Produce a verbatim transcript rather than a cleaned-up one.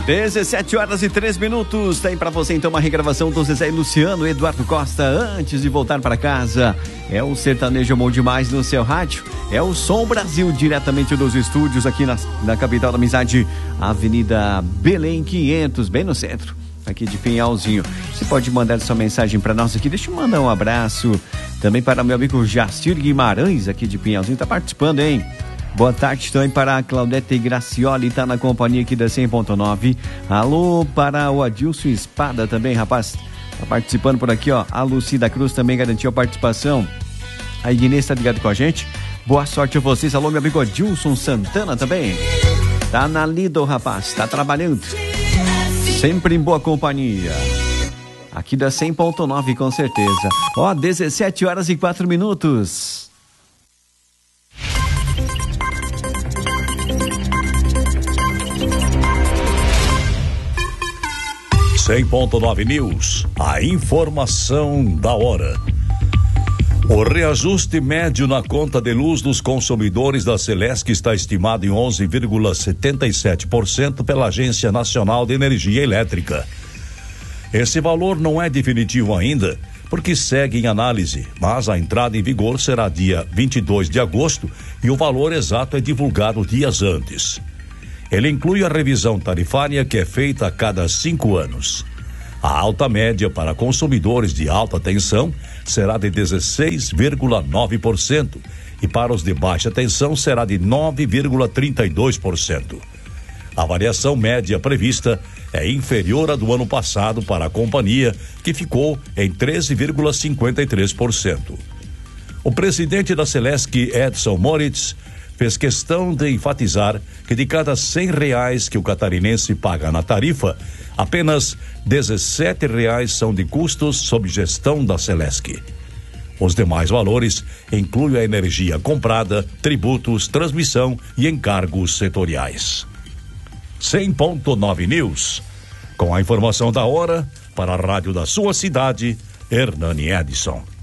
dezessete horas e três minutos. Tem pra você então uma regravação do Zezé e Luciano, Eduardo Costa, antes de voltar pra casa. É o sertanejo bom demais no seu rádio. É o Som Brasil, diretamente dos estúdios aqui na, na capital da amizade, Avenida Belém quinhentos, bem no centro, aqui de Pinhalzinho. Você pode mandar sua mensagem para nós aqui. Deixa eu mandar um abraço também para meu amigo Jacir Guimarães, aqui de Pinhalzinho, tá participando, hein? Boa tarde também para a Claudete Gracioli, tá na companhia aqui da cem ponto nove. Alô para o Adilson Espada também, rapaz, tá participando por aqui, ó. A Lucida Cruz também garantiu a participação. A Inês tá ligado com a gente. Boa sorte a vocês. Alô, meu amigo Adilson Santana também. Tá na Lidl, rapaz, tá trabalhando. Sempre em boa companhia. Aqui da cem ponto nove, com certeza. Ó, dezessete horas e quatro minutos. cem ponto nove News, a informação da hora. O reajuste médio na conta de luz dos consumidores da Celesc está estimado em onze vírgula setenta e sete por cento pela Agência Nacional de Energia Elétrica. Esse valor não é definitivo ainda, porque segue em análise, mas a entrada em vigor será dia vinte e dois de agosto e o valor exato é divulgado dias antes. Ele inclui a revisão tarifária, que é feita a cada cinco anos. A alta média para consumidores de alta tensão será de dezesseis vírgula nove por cento e para os de baixa tensão será de nove vírgula trinta e dois por cento. A variação média prevista é inferior à do ano passado para a companhia, que ficou em treze vírgula cinquenta e três por cento. O presidente da Celesc, Edson Moritz, fez questão de enfatizar que de cada cem reais que o catarinense paga na tarifa, apenas dezessete reais são de custos sob gestão da Celesc. Os demais valores incluem a energia comprada, tributos, transmissão e encargos setoriais. cem ponto nove News, com a informação da hora, para a rádio da sua cidade, Hernani Edson.